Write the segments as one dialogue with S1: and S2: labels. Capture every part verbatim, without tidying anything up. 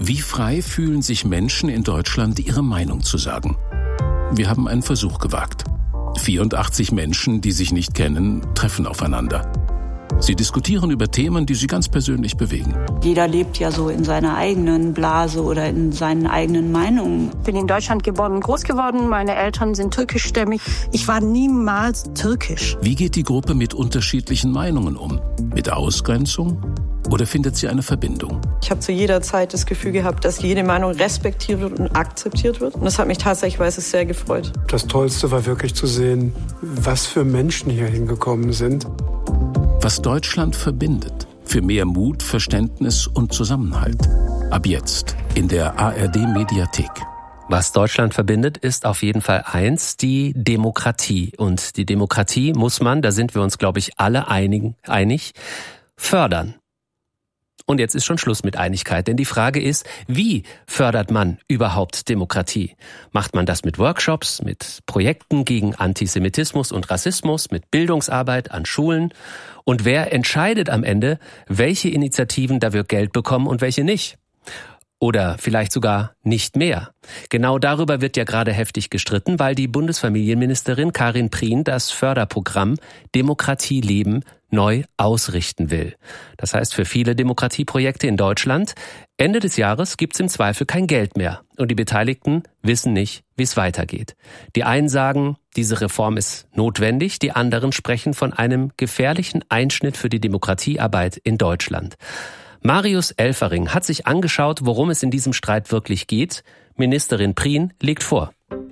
S1: Wie frei fühlen sich Menschen in Deutschland, ihre Meinung zu sagen? Wir haben einen Versuch gewagt. vierundachtzig Menschen, die sich nicht kennen, treffen aufeinander. Sie diskutieren über Themen, die sie ganz persönlich bewegen.
S2: Jeder lebt ja so in seiner eigenen Blase oder in seinen eigenen Meinungen.
S3: Ich bin in Deutschland geboren und groß geworden. Meine Eltern sind türkischstämmig. Ich war niemals türkisch.
S1: Wie geht die Gruppe mit unterschiedlichen Meinungen um? Mit Ausgrenzung? Oder findet sie eine Verbindung?
S4: Ich habe zu jeder Zeit das Gefühl gehabt, dass jede Meinung respektiert wird und akzeptiert wird. Und das hat mich tatsächlich sehr gefreut.
S5: Das Tollste war wirklich zu sehen, was für Menschen hier hingekommen sind.
S1: Was Deutschland verbindet. Für mehr Mut, Verständnis und Zusammenhalt. Ab jetzt in der A R D-Mediathek.
S6: Was Deutschland verbindet, ist auf jeden Fall eins, die Demokratie. Und die Demokratie muss man, da sind wir uns, glaube ich, alle einig, einig fördern. Und jetzt ist schon Schluss mit Einigkeit, denn die Frage ist, wie fördert man überhaupt Demokratie? Macht man das mit Workshops, mit Projekten gegen Antisemitismus und Rassismus, mit Bildungsarbeit an Schulen? Und wer entscheidet am Ende, welche Initiativen dafür Geld bekommen und welche nicht? Oder vielleicht sogar nicht mehr. Genau darüber wird ja gerade heftig gestritten, weil die Bundesfamilienministerin Karin Prien das Förderprogramm Demokratie leben neu ausrichten will. Das heißt für viele Demokratieprojekte in Deutschland, Ende des Jahres gibt's im Zweifel kein Geld mehr. Und die Beteiligten wissen nicht, wie es weitergeht. Die einen sagen, diese Reform ist notwendig, die anderen sprechen von einem gefährlichen Einschnitt für die Demokratiearbeit in Deutschland. Marius Elfering hat sich angeschaut, worum es in diesem Streit wirklich geht. Ministerin Prien legt vor.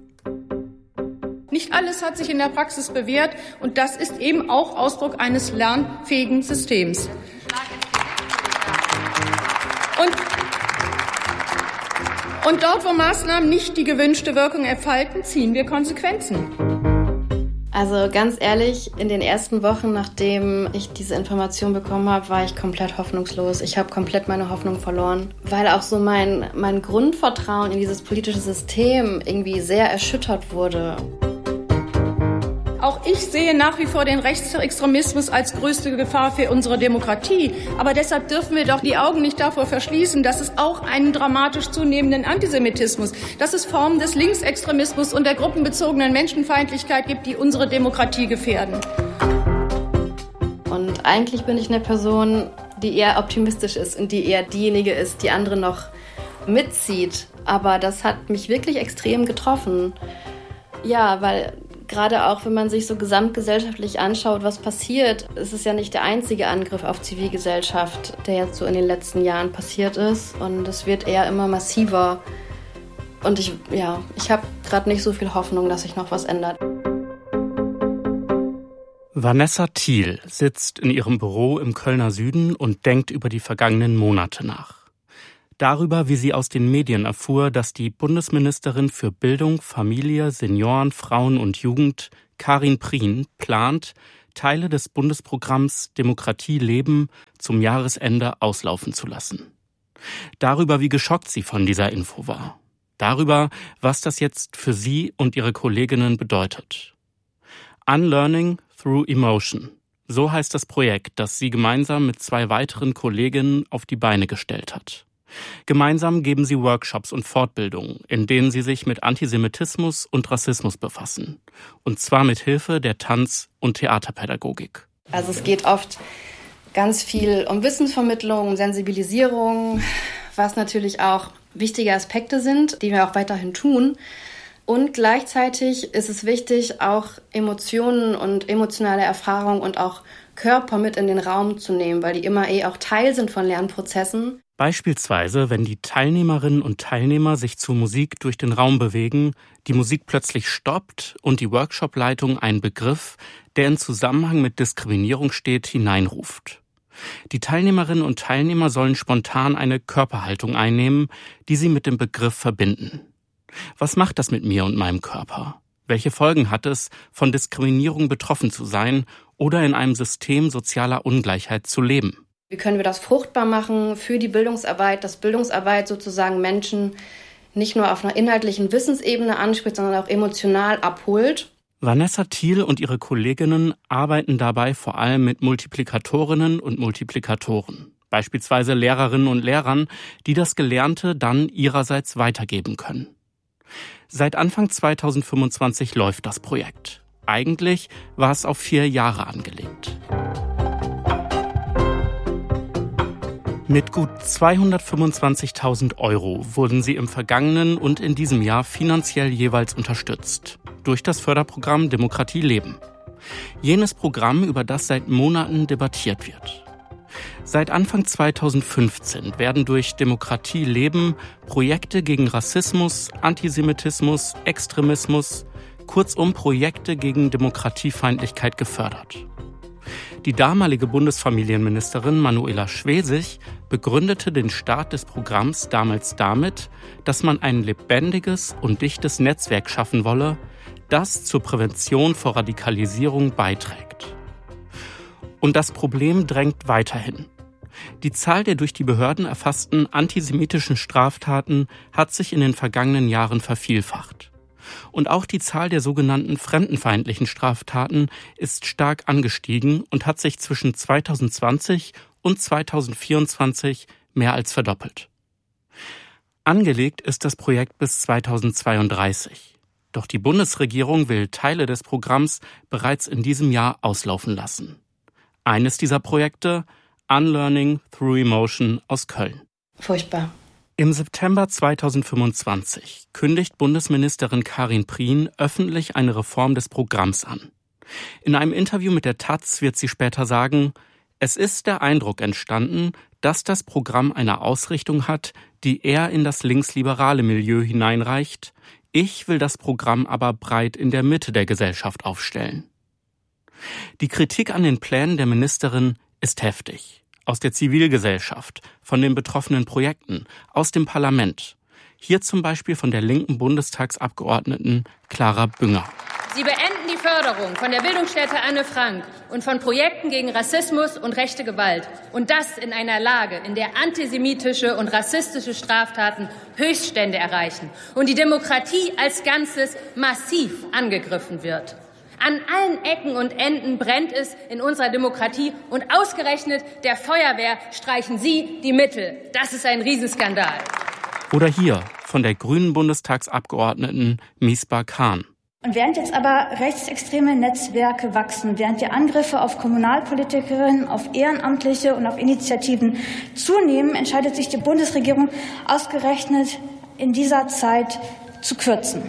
S7: Nicht alles hat sich in der Praxis bewährt und das ist eben auch Ausdruck eines lernfähigen Systems. Und, und dort, wo Maßnahmen nicht die gewünschte Wirkung entfalten, ziehen wir Konsequenzen.
S8: Also ganz ehrlich, in den ersten Wochen, nachdem ich diese Information bekommen habe, war ich komplett hoffnungslos. Ich habe komplett meine Hoffnung verloren, weil auch so mein, mein Grundvertrauen in dieses politische System irgendwie sehr erschüttert wurde.
S7: Auch ich sehe nach wie vor den Rechtsextremismus als größte Gefahr für unsere Demokratie. Aber deshalb dürfen wir doch die Augen nicht davor verschließen, dass es auch einen dramatisch zunehmenden Antisemitismus, dass es Formen des Linksextremismus und der gruppenbezogenen Menschenfeindlichkeit gibt, die unsere Demokratie gefährden.
S8: Und eigentlich bin ich eine Person, die eher optimistisch ist und die eher diejenige ist, die andere noch mitzieht. Aber das hat mich wirklich extrem getroffen. Ja, weil gerade auch, wenn man sich so gesamtgesellschaftlich anschaut, was passiert, ist es ja nicht der einzige Angriff auf Zivilgesellschaft, der jetzt so in den letzten Jahren passiert ist. Und es wird eher immer massiver. Und ich, ja, ich habe gerade nicht so viel Hoffnung, dass sich noch was ändert.
S9: Vanessa Thiel sitzt in ihrem Büro im Kölner Süden und denkt über die vergangenen Monate nach. Darüber, wie sie aus den Medien erfuhr, dass die Bundesministerin für Bildung, Familie, Senioren, Frauen und Jugend, Karin Prien, plant, Teile des Bundesprogramms Demokratie leben zum Jahresende auslaufen zu lassen. Darüber, wie geschockt sie von dieser Info war. Darüber, was das jetzt für sie und ihre Kolleginnen bedeutet. Unlearning through Emotion. So heißt das Projekt, das sie gemeinsam mit zwei weiteren Kolleginnen auf die Beine gestellt hat. Gemeinsam geben sie Workshops und Fortbildungen, in denen sie sich mit Antisemitismus und Rassismus befassen. Und zwar mit Hilfe der Tanz- und Theaterpädagogik.
S8: Also es geht oft ganz viel um Wissensvermittlung, um Sensibilisierung, was natürlich auch wichtige Aspekte sind, die wir auch weiterhin tun. Und gleichzeitig ist es wichtig, auch Emotionen und emotionale Erfahrungen und auch Körper mit in den Raum zu nehmen, weil die immer eh auch Teil sind von Lernprozessen.
S9: Beispielsweise, wenn die Teilnehmerinnen und Teilnehmer sich zur Musik durch den Raum bewegen, die Musik plötzlich stoppt und die Workshopleitung einen Begriff, der in Zusammenhang mit Diskriminierung steht, hineinruft. Die Teilnehmerinnen und Teilnehmer sollen spontan eine Körperhaltung einnehmen, die sie mit dem Begriff verbinden. Was macht das mit mir und meinem Körper? Welche Folgen hat es, von Diskriminierung betroffen zu sein oder in einem System sozialer Ungleichheit zu leben?
S8: Wie können wir das fruchtbar machen für die Bildungsarbeit, dass Bildungsarbeit sozusagen Menschen nicht nur auf einer inhaltlichen Wissensebene anspricht, sondern auch emotional abholt?
S9: Vanessa Thiel und ihre Kolleginnen arbeiten dabei vor allem mit Multiplikatorinnen und Multiplikatoren. beispielsweise Lehrerinnen und Lehrern, die das Gelernte dann ihrerseits weitergeben können. Seit Anfang zweitausendfünfundzwanzig läuft das Projekt. Eigentlich war es auf vier Jahre angelegt. Mit gut zweihundertfünfundzwanzigtausend Euro wurden sie im vergangenen und in diesem Jahr finanziell jeweils unterstützt. Durch das Förderprogramm Demokratie leben. Jenes Programm, über das seit Monaten debattiert wird. Seit Anfang zweitausendfünfzehn werden durch Demokratie leben Projekte gegen Rassismus, Antisemitismus, Extremismus, kurzum Projekte gegen Demokratiefeindlichkeit gefördert. Die damalige Bundesfamilienministerin Manuela Schwesig begründete den Start des Programms damals damit, dass man ein lebendiges und dichtes Netzwerk schaffen wolle, das zur Prävention vor Radikalisierung beiträgt. Und das Problem drängt weiterhin. Die Zahl der durch die Behörden erfassten antisemitischen Straftaten hat sich in den vergangenen Jahren vervielfacht. Und auch die Zahl der sogenannten fremdenfeindlichen Straftaten ist stark angestiegen und hat sich zwischen zweitausendzwanzig und zweitausendvierundzwanzig mehr als verdoppelt. Angelegt ist das Projekt bis zweitausendzweiunddreißig. Doch die Bundesregierung will Teile des Programms bereits in diesem Jahr auslaufen lassen. Eines dieser Projekte, Unlearning Through Emotion aus Köln.
S8: Furchtbar.
S9: Im September zweitausendfünfundzwanzig kündigt Bundesministerin Karin Prien öffentlich eine Reform des Programms an. In einem Interview mit der Taz wird sie später sagen, es ist der Eindruck entstanden, dass das Programm eine Ausrichtung hat, die eher in das linksliberale Milieu hineinreicht. Ich will das Programm aber breit in der Mitte der Gesellschaft aufstellen. Die Kritik an den Plänen der Ministerin ist heftig. Aus der Zivilgesellschaft, von den betroffenen Projekten, aus dem Parlament. Hier zum Beispiel von der linken Bundestagsabgeordneten Clara Bünger.
S7: Sie beenden die Förderung von der Bildungsstätte Anne Frank und von Projekten gegen Rassismus und rechte Gewalt. Und das in einer Lage, in der antisemitische und rassistische Straftaten Höchststände erreichen und die Demokratie als Ganzes massiv angegriffen wird. An allen Ecken und Enden brennt es in unserer Demokratie und ausgerechnet der Feuerwehr streichen Sie die Mittel. Das ist ein Riesenskandal.
S9: Oder hier von der grünen Bundestagsabgeordneten Misbah Khan.
S10: Und während jetzt aber rechtsextreme Netzwerke wachsen, während die Angriffe auf Kommunalpolitikerinnen, auf Ehrenamtliche und auf Initiativen zunehmen, entscheidet sich die Bundesregierung ausgerechnet in dieser Zeit zu kürzen.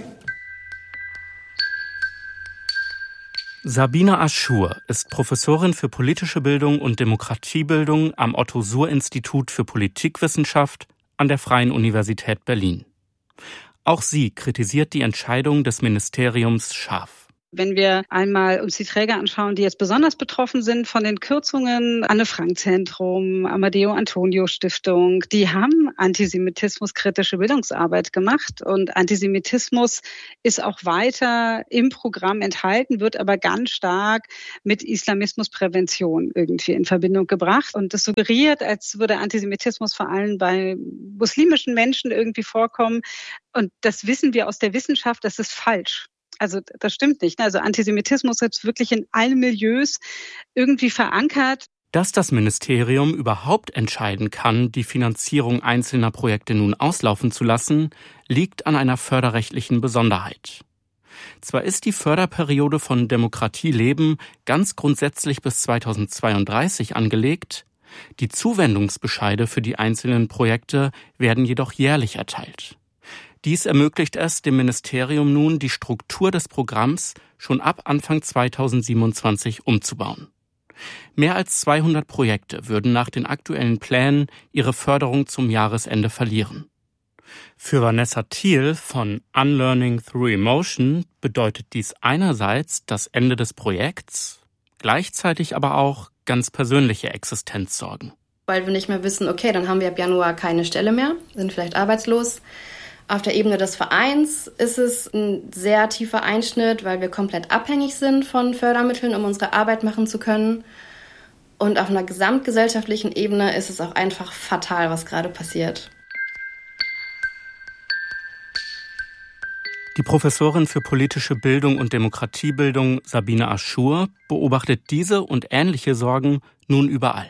S9: Sabine Aschur ist Professorin für politische Bildung und Demokratiebildung am Otto-Suhr-Institut für Politikwissenschaft an der Freien Universität Berlin. Auch sie kritisiert die Entscheidung des Ministeriums scharf.
S11: Wenn wir einmal uns die Träger anschauen, die jetzt besonders betroffen sind von den Kürzungen, Anne-Frank-Zentrum, Amadeo-Antonio-Stiftung, die haben antisemitismuskritische Bildungsarbeit gemacht. Und Antisemitismus ist auch weiter im Programm enthalten, wird aber ganz stark mit Islamismusprävention irgendwie in Verbindung gebracht. Und das suggeriert, als würde Antisemitismus vor allem bei muslimischen Menschen irgendwie vorkommen. Und das wissen wir aus der Wissenschaft, das ist falsch. Also das stimmt nicht. Also Antisemitismus ist wirklich in allen Milieus irgendwie verankert.
S9: Dass das Ministerium überhaupt entscheiden kann, die Finanzierung einzelner Projekte nun auslaufen zu lassen, liegt an einer förderrechtlichen Besonderheit. Zwar ist die Förderperiode von Demokratie leben ganz grundsätzlich bis zweitausendzweiunddreißig angelegt, die Zuwendungsbescheide für die einzelnen Projekte werden jedoch jährlich erteilt. Dies ermöglicht es dem Ministerium nun, die Struktur des Programms schon ab Anfang zweitausendsiebenundzwanzig umzubauen. Mehr als zweihundert Projekte würden nach den aktuellen Plänen ihre Förderung zum Jahresende verlieren. Für Vanessa Thiel von Unlearning Through Emotion bedeutet dies einerseits das Ende des Projekts, gleichzeitig aber auch ganz persönliche Existenzsorgen.
S8: Weil wir nicht mehr wissen, okay, dann haben wir ab Januar keine Stelle mehr, sind vielleicht arbeitslos. Auf der Ebene des Vereins ist es ein sehr tiefer Einschnitt, weil wir komplett abhängig sind von Fördermitteln, um unsere Arbeit machen zu können. Und auf einer gesamtgesellschaftlichen Ebene ist es auch einfach fatal, was gerade passiert.
S9: Die Professorin für politische Bildung und Demokratiebildung Sabine Aschur beobachtet diese und ähnliche Sorgen nun überall.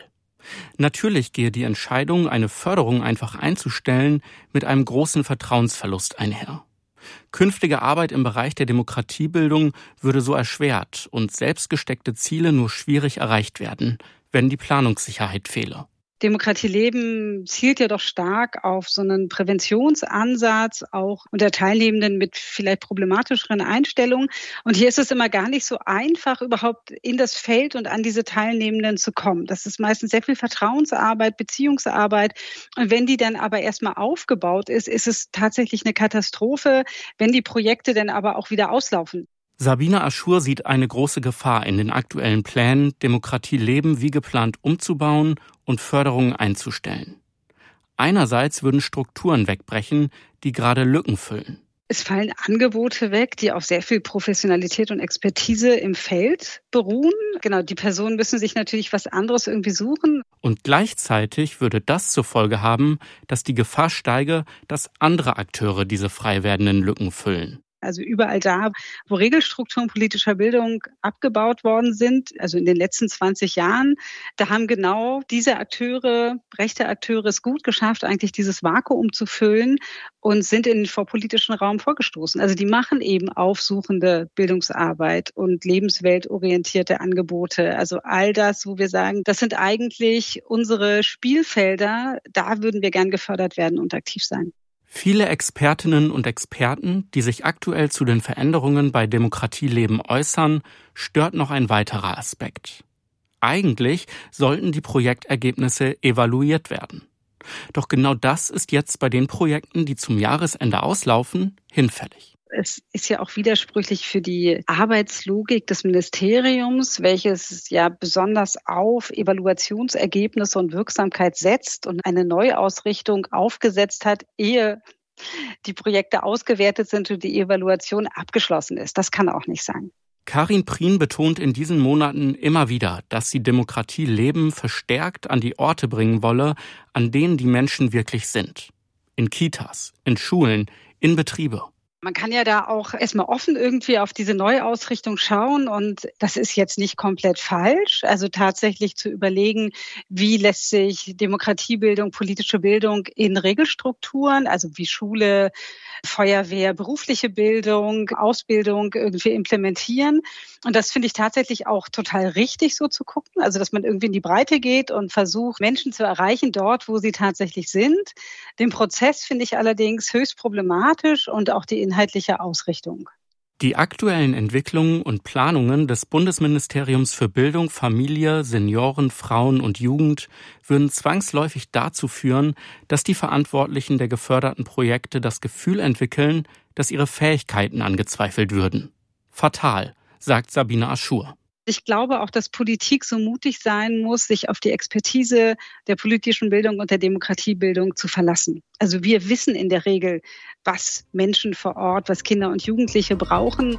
S9: Natürlich gehe die Entscheidung, eine Förderung einfach einzustellen, mit einem großen Vertrauensverlust einher. Künftige Arbeit im Bereich der Demokratiebildung würde so erschwert und selbstgesteckte Ziele nur schwierig erreicht werden, wenn die Planungssicherheit fehle.
S11: Demokratie leben zielt ja doch stark auf so einen Präventionsansatz, auch unter Teilnehmenden mit vielleicht problematischeren Einstellungen. Und hier ist es immer gar nicht so einfach, überhaupt in das Feld und an diese Teilnehmenden zu kommen. Das ist meistens sehr viel Vertrauensarbeit, Beziehungsarbeit. Und wenn die dann aber erstmal aufgebaut ist, ist es tatsächlich eine Katastrophe, wenn die Projekte dann aber auch wieder auslaufen.
S9: Sabine Aschur sieht eine große Gefahr in den aktuellen Plänen, Demokratie leben wie geplant umzubauen und Förderungen einzustellen. Einerseits würden Strukturen wegbrechen, die gerade Lücken füllen.
S11: Es fallen Angebote weg, die auf sehr viel Professionalität und Expertise im Feld beruhen. Genau, die Personen müssen sich natürlich was anderes irgendwie suchen.
S9: Und gleichzeitig würde das zur Folge haben, dass die Gefahr steige, dass andere Akteure diese frei werdenden Lücken füllen.
S11: Also überall da, wo Regelstrukturen politischer Bildung abgebaut worden sind, also in den letzten zwanzig Jahren, da haben genau diese Akteure, rechte Akteure es gut geschafft, eigentlich dieses Vakuum zu füllen und sind in den vorpolitischen Raum vorgestoßen. Also die machen eben aufsuchende Bildungsarbeit und lebensweltorientierte Angebote. Also all das, wo wir sagen, das sind eigentlich unsere Spielfelder, da würden wir gern gefördert werden und aktiv sein.
S9: Viele Expertinnen und Experten, die sich aktuell zu den Veränderungen bei Demokratieleben äußern, stört noch ein weiterer Aspekt. Eigentlich sollten die Projektergebnisse evaluiert werden. Doch genau das ist jetzt bei den Projekten, die zum Jahresende auslaufen, hinfällig.
S11: Es ist ja auch widersprüchlich für die Arbeitslogik des Ministeriums, welches ja besonders auf Evaluationsergebnisse und Wirksamkeit setzt und eine Neuausrichtung aufgesetzt hat, ehe die Projekte ausgewertet sind und die Evaluation abgeschlossen ist. Das kann auch nicht sein.
S9: Karin Prien betont in diesen Monaten immer wieder, dass sie Demokratie leben verstärkt an die Orte bringen wolle, an denen die Menschen wirklich sind. In Kitas, in Schulen, in Betriebe.
S11: Man kann ja da auch erstmal offen irgendwie auf diese Neuausrichtung schauen und das ist jetzt nicht komplett falsch. Also tatsächlich zu überlegen, wie lässt sich Demokratiebildung, politische Bildung in Regelstrukturen, also wie Schule, Feuerwehr, berufliche Bildung, Ausbildung irgendwie implementieren. Und das finde ich tatsächlich auch total richtig, so zu gucken. Also dass man irgendwie in die Breite geht und versucht, Menschen zu erreichen dort, wo sie tatsächlich sind. Den Prozess finde ich allerdings höchst problematisch und auch die inhaltliche Ausrichtung.
S9: Die aktuellen Entwicklungen und Planungen des Bundesministeriums für Bildung, Familie, Senioren, Frauen und Jugend würden zwangsläufig dazu führen, dass die Verantwortlichen der geförderten Projekte das Gefühl entwickeln, dass ihre Fähigkeiten angezweifelt würden. Fatal, sagt Sabine Aschur.
S11: Ich glaube auch, dass Politik so mutig sein muss, sich auf die Expertise der politischen Bildung und der Demokratiebildung zu verlassen. Also wir wissen in der Regel, was Menschen vor Ort, was Kinder und Jugendliche brauchen.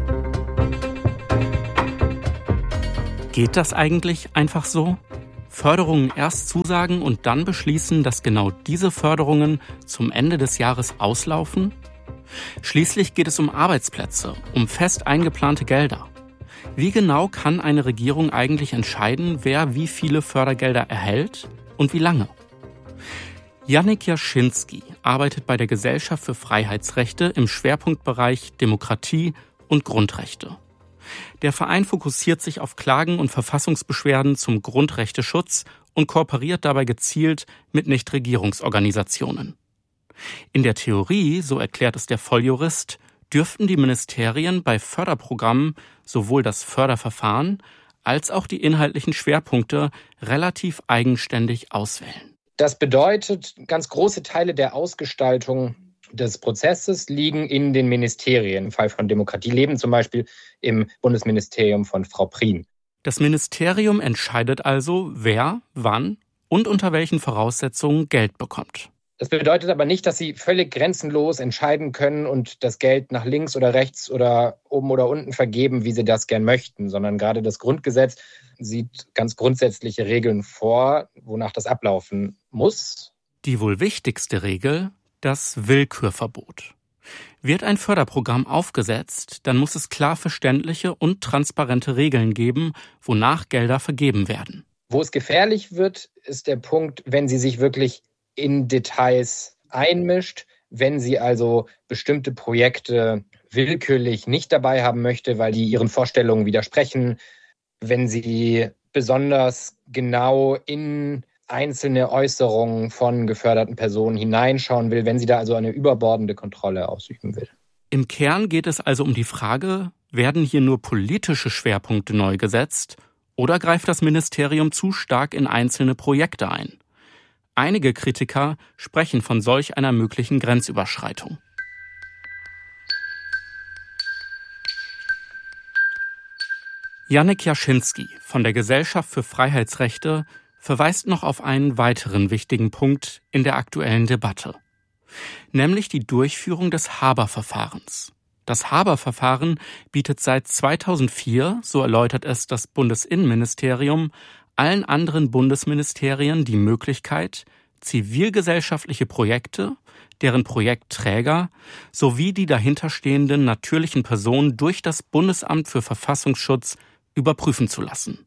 S9: Geht das eigentlich einfach so? Förderungen erst zusagen und dann beschließen, dass genau diese Förderungen zum Ende des Jahres auslaufen? Schließlich geht es um Arbeitsplätze, um fest eingeplante Gelder. Wie genau kann eine Regierung eigentlich entscheiden, wer wie viele Fördergelder erhält und wie lange? Jannik Jaschinski arbeitet bei der Gesellschaft für Freiheitsrechte im Schwerpunktbereich Demokratie und Grundrechte. Der Verein fokussiert sich auf Klagen und Verfassungsbeschwerden zum Grundrechteschutz und kooperiert dabei gezielt mit Nichtregierungsorganisationen. In der Theorie, so erklärt es der Volljurist, dürften die Ministerien bei Förderprogrammen sowohl das Förderverfahren als auch die inhaltlichen Schwerpunkte relativ eigenständig auswählen.
S12: Das bedeutet, ganz große Teile der Ausgestaltung des Prozesses liegen in den Ministerien. Im Fall von Demokratie leben zum Beispiel im Bundesministerium von Frau Prien.
S9: Das Ministerium entscheidet also, wer, wann und unter welchen Voraussetzungen Geld bekommt.
S12: Das bedeutet aber nicht, dass sie völlig grenzenlos entscheiden können und das Geld nach links oder rechts oder oben oder unten vergeben, wie sie das gern möchten, sondern gerade das Grundgesetz sieht ganz grundsätzliche Regeln vor, wonach das ablaufen muss.
S9: Die wohl wichtigste Regel, das Willkürverbot. Wird ein Förderprogramm aufgesetzt, dann muss es klar verständliche und transparente Regeln geben, wonach Gelder vergeben werden.
S12: Wo es gefährlich wird, ist der Punkt, wenn sie sich wirklich in Details einmischt, wenn sie also bestimmte Projekte willkürlich nicht dabei haben möchte, weil die ihren Vorstellungen widersprechen, wenn sie besonders genau in einzelne Äußerungen von geförderten Personen hineinschauen will, wenn sie da also eine überbordende Kontrolle ausüben will.
S9: Im Kern geht es also um die Frage, werden hier nur politische Schwerpunkte neu gesetzt oder greift das Ministerium zu stark in einzelne Projekte ein? Einige Kritiker sprechen von solch einer möglichen Grenzüberschreitung. Janek Jaschinski von der Gesellschaft für Freiheitsrechte verweist noch auf einen weiteren wichtigen Punkt in der aktuellen Debatte, nämlich die Durchführung des Haber-Verfahrens. Das Haber-Verfahren bietet seit zweitausendvier, so erläutert es das Bundesinnenministerium, allen anderen Bundesministerien die Möglichkeit, zivilgesellschaftliche Projekte, deren Projektträger sowie die dahinterstehenden natürlichen Personen durch das Bundesamt für Verfassungsschutz überprüfen zu lassen.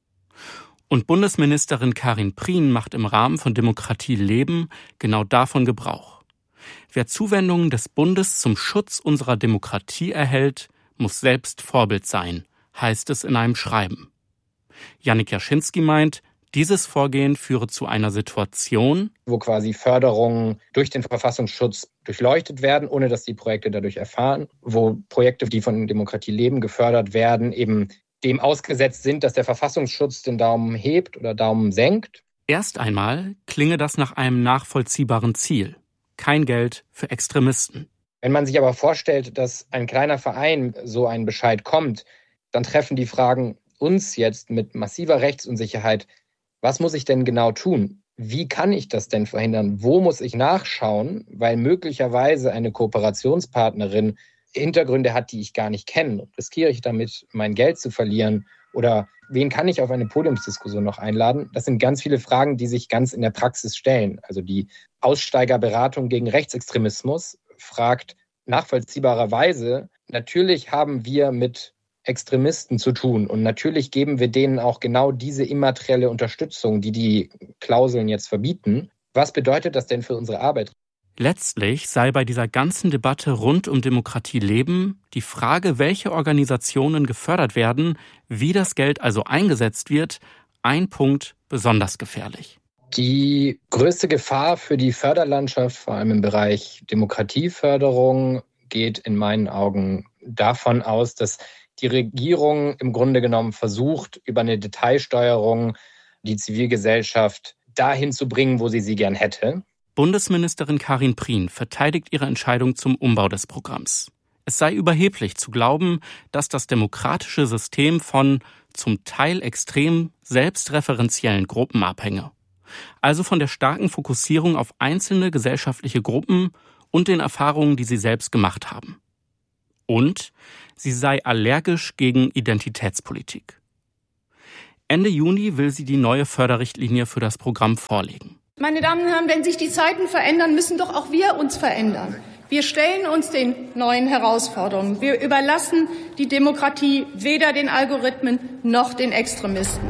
S9: Und Bundesministerin Karin Prien macht im Rahmen von Demokratie leben genau davon Gebrauch. Wer Zuwendungen des Bundes zum Schutz unserer Demokratie erhält, muss selbst Vorbild sein, heißt es in einem Schreiben. Janek Jaschinski meint, dieses Vorgehen führe zu einer Situation,
S12: wo quasi Förderungen durch den Verfassungsschutz durchleuchtet werden, ohne dass die Projekte dadurch erfahren, wo Projekte, die von Demokratie leben, gefördert werden, eben dem ausgesetzt sind, dass der Verfassungsschutz den Daumen hebt oder Daumen senkt.
S9: Erst einmal klinge das nach einem nachvollziehbaren Ziel. Kein Geld für Extremisten.
S12: Wenn man sich aber vorstellt, dass ein kleiner Verein so einen Bescheid kommt, dann treffen die Fragen uns jetzt mit massiver Rechtsunsicherheit, was muss ich denn genau tun? Wie kann ich das denn verhindern? Wo muss ich nachschauen? Weil möglicherweise eine Kooperationspartnerin Hintergründe hat, die ich gar nicht kenne. Riskiere ich damit, mein Geld zu verlieren? Oder wen kann ich auf eine Podiumsdiskussion noch einladen? Das sind ganz viele Fragen, die sich ganz in der Praxis stellen. Also die Aussteigerberatung gegen Rechtsextremismus fragt nachvollziehbarerweise, natürlich haben wir mit Extremisten zu tun und natürlich geben wir denen auch genau diese immaterielle Unterstützung, die die Klauseln jetzt verbieten. Was bedeutet das denn für unsere Arbeit?
S9: Letztlich sei bei dieser ganzen Debatte rund um Demokratie leben die Frage, welche Organisationen gefördert werden, wie das Geld also eingesetzt wird, ein Punkt besonders gefährlich.
S12: Die größte Gefahr für die Förderlandschaft, vor allem im Bereich Demokratieförderung, geht in meinen Augen davon aus, dass die Regierung im Grunde genommen versucht, über eine Detailsteuerung die Zivilgesellschaft dahin zu bringen, wo sie sie gern hätte.
S9: Bundesministerin Karin Prien verteidigt ihre Entscheidung zum Umbau des Programms. Es sei überheblich zu glauben, dass das demokratische System von zum Teil extrem selbstreferenziellen Gruppen abhänge. Also von der starken Fokussierung auf einzelne gesellschaftliche Gruppen und den Erfahrungen, die sie selbst gemacht haben. Und sie sei allergisch gegen Identitätspolitik. Ende Juni will sie die neue Förderrichtlinie für das Programm vorlegen.
S7: Meine Damen und Herren, wenn sich die Zeiten verändern, müssen doch auch wir uns verändern. Wir stellen uns den neuen Herausforderungen. Wir überlassen die Demokratie weder den Algorithmen noch den Extremisten.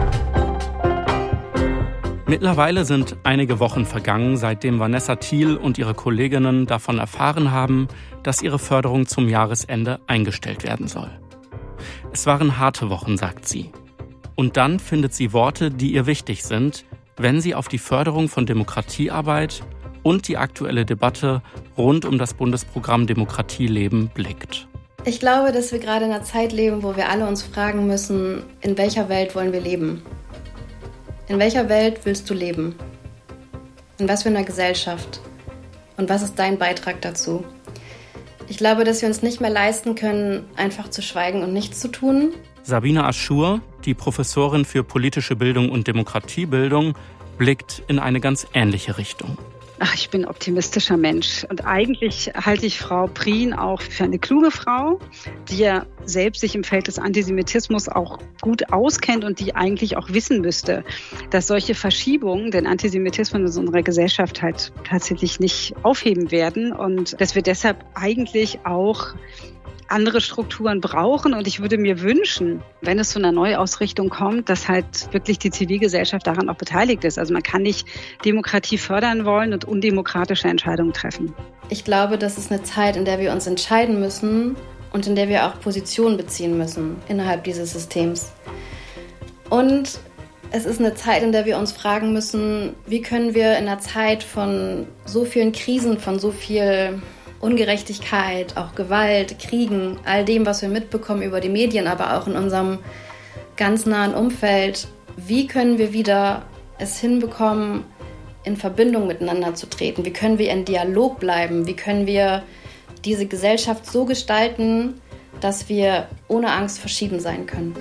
S9: Mittlerweile sind einige Wochen vergangen, seitdem Vanessa Thiel und ihre Kolleginnen davon erfahren haben, dass ihre Förderung zum Jahresende eingestellt werden soll. Es waren harte Wochen, sagt sie. Und dann findet sie Worte, die ihr wichtig sind, wenn sie auf die Förderung von Demokratiearbeit und die aktuelle Debatte rund um das Bundesprogramm Demokratie leben blickt.
S8: Ich glaube, dass wir gerade in einer Zeit leben, wo wir alle uns fragen müssen, in welcher Welt wollen wir leben? In welcher Welt willst du leben? In was für einer Gesellschaft? Und was ist dein Beitrag dazu? Ich glaube, dass wir uns nicht mehr leisten können, einfach zu schweigen und nichts zu tun.
S9: Sabine Aschur, die Professorin für politische Bildung und Demokratiebildung, blickt in eine ganz ähnliche Richtung.
S11: Ach, ich bin ein optimistischer Mensch. Und eigentlich halte ich Frau Prien auch für eine kluge Frau, die ja selbst sich im Feld des Antisemitismus auch gut auskennt und die eigentlich auch wissen müsste, dass solche Verschiebungen den Antisemitismus in unserer Gesellschaft halt tatsächlich nicht aufheben werden und dass wir deshalb eigentlich auch andere Strukturen brauchen. Und ich würde mir wünschen, wenn es zu einer Neuausrichtung kommt, dass halt wirklich die Zivilgesellschaft daran auch beteiligt ist. Also man kann nicht Demokratie fördern wollen und undemokratische Entscheidungen treffen.
S8: Ich glaube, das ist eine Zeit, in der wir uns entscheiden müssen und in der wir auch Position beziehen müssen innerhalb dieses Systems. Und es ist eine Zeit, in der wir uns fragen müssen, wie können wir in einer Zeit von so vielen Krisen, von so viel Ungerechtigkeit, auch Gewalt, Kriegen, all dem, was wir mitbekommen über die Medien, aber auch in unserem ganz nahen Umfeld, wie können wir wieder es hinbekommen, in Verbindung miteinander zu treten? Wie können wir in Dialog bleiben? Wie können wir diese Gesellschaft so gestalten, dass wir ohne Angst verschieden sein können?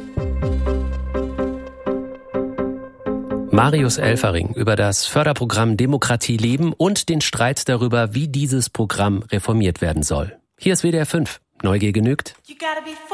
S6: Marius Elfering über das Förderprogramm Demokratie leben und den Streit darüber, wie dieses Programm reformiert werden soll. Hier ist W D R fünf. Neugier genügt.